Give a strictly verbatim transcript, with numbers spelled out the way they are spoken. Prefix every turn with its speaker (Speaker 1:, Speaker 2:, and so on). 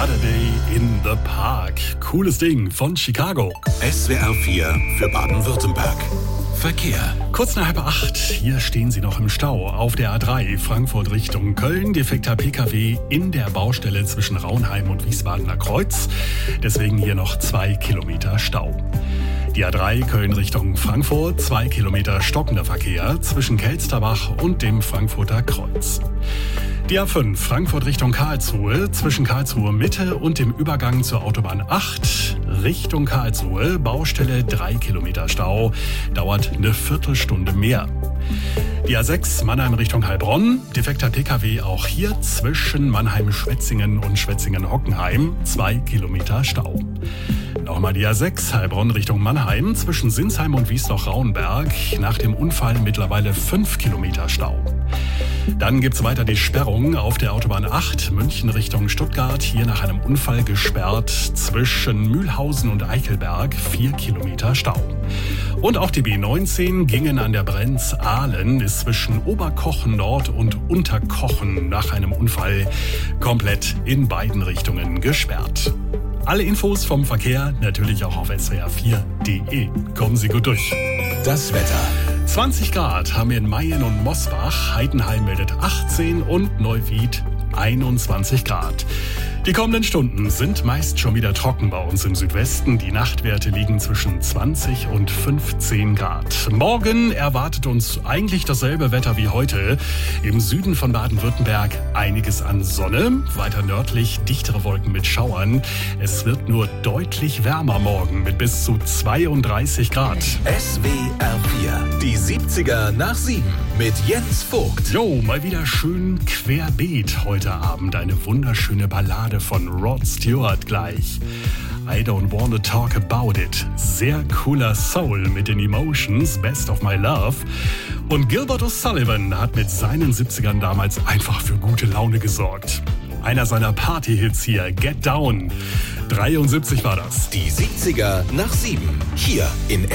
Speaker 1: Saturday in the Park. Cooles Ding von Chicago.
Speaker 2: S W R vier für Baden-Württemberg. Verkehr.
Speaker 1: Kurz nach halb acht, hier stehen Sie noch im Stau. Auf der A drei Frankfurt Richtung Köln, defekter P K W in der Baustelle zwischen Raunheim und Wiesbadener Kreuz. Deswegen hier noch zwei Kilometer Stau. Die A drei Köln Richtung Frankfurt, zwei Kilometer stockender Verkehr zwischen Kelsterbach und dem Frankfurter Kreuz. Die A fünf Frankfurt Richtung Karlsruhe, zwischen Karlsruhe Mitte und dem Übergang zur Autobahn acht Richtung Karlsruhe, Baustelle drei Kilometer Stau, dauert eine Viertelstunde mehr. Die A sechs Mannheim Richtung Heilbronn, defekter P K W auch hier zwischen Mannheim-Schwetzingen und Schwetzingen-Hockenheim, zwei Kilometer Stau. Nochmal die A sechs Heilbronn Richtung Mannheim, zwischen Sinsheim und Wiesloch-Rauenberg, nach dem Unfall mittlerweile fünf Kilometer Stau. Dann gibt's weiter die Sperrung auf der Autobahn acht, München Richtung Stuttgart, hier nach einem Unfall gesperrt zwischen Mühlhausen und Eichelberg, vier Kilometer Stau. Und auch die B neunzehn Gingen an der Brenz-Ahlen ist zwischen Oberkochen Nord und Unterkochen nach einem Unfall komplett in beiden Richtungen gesperrt. Alle Infos vom Verkehr natürlich auch auf S W R vier punkt de. Kommen Sie gut durch.
Speaker 2: Das Wetter.
Speaker 1: zwanzig Grad haben wir in Mayen und Mosbach, Heidenheim meldet achtzehn und Neuwied einundzwanzig Grad. Die kommenden Stunden sind meist schon wieder trocken bei uns im Südwesten. Die Nachtwerte liegen zwischen zwanzig und fünfzehn Grad. Morgen erwartet uns eigentlich dasselbe Wetter wie heute. Im Süden von Baden-Württemberg einiges an Sonne, weiter nördlich dichtere Wolken mit Schauern. Es wird nur deutlich wärmer morgen mit bis zu zweiunddreißig Grad.
Speaker 2: S W R vier, die siebziger nach sieben mit Jens Vogt.
Speaker 1: Jo, mal wieder schön querbeet heute Abend. Eine wunderschöne Ballade von Rod Stewart gleich. I don't wanna talk about it. Sehr cooler Soul mit den Emotions, Best of My Love. Und Gilbert O'Sullivan hat mit seinen siebzigern damals einfach für gute Laune gesorgt. Einer seiner Party-Hits hier, Get Down. dreiundsiebzig war das.
Speaker 2: Die siebziger nach sieben, hier in